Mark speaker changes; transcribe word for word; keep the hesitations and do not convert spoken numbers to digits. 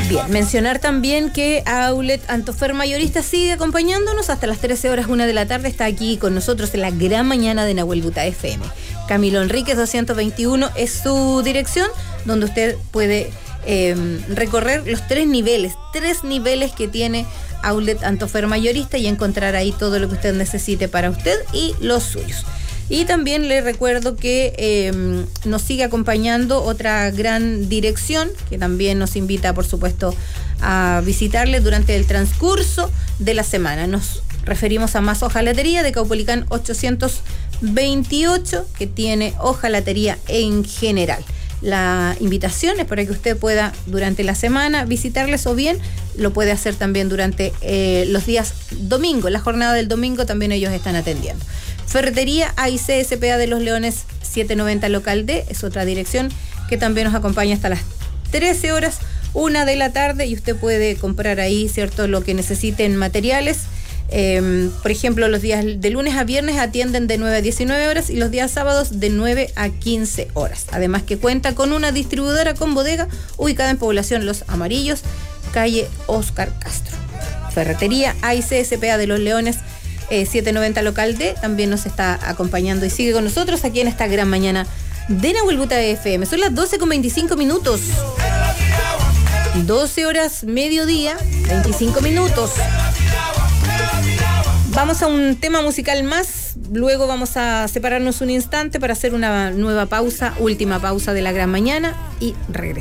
Speaker 1: Bien, mencionar también que Outlet Antofer Mayorista sigue acompañándonos hasta las trece horas, una de la tarde. Está aquí con nosotros en la gran mañana de Nahuel Buta F M. Camilo Enríquez doscientos veintiuno es su dirección, donde usted puede eh, recorrer los tres niveles, tres niveles que tiene Outlet Antofer Mayorista y encontrar ahí todo lo que usted necesite para usted y los suyos. Y también le recuerdo que eh, nos sigue acompañando otra gran dirección, que también nos invita, por supuesto, a visitarle durante el transcurso de la semana. Nos referimos a Más Hojalatería de Caupolicán ochocientos veintiocho, que tiene hojalatería en general. La invitación es para que usted pueda durante la semana visitarles, o bien lo puede hacer también durante eh, los días domingo. La jornada del domingo también ellos están atendiendo. Ferretería A I C S P A de Los Leones setecientos noventa Local D es otra dirección que también nos acompaña hasta las trece horas, una de la tarde, y usted puede comprar ahí, ¿cierto?, lo que necesite en materiales. Eh, por ejemplo, los días de lunes a viernes atienden de nueve a diecinueve horas y los días sábados de nueve a quince horas. Además que cuenta con una distribuidora con bodega ubicada en Población Los Amarillos, calle Oscar Castro. Ferretería A I C S P A de Los Leones Eh, setecientos noventa Local D también nos está acompañando y sigue con nosotros aquí en esta gran mañana de Nahuel Buta F M. Son las doce con veinticinco minutos. doce horas mediodía, veinticinco minutos. Vamos a un tema musical más, luego vamos a separarnos un instante para hacer una nueva pausa, última pausa de la gran mañana y regresamos.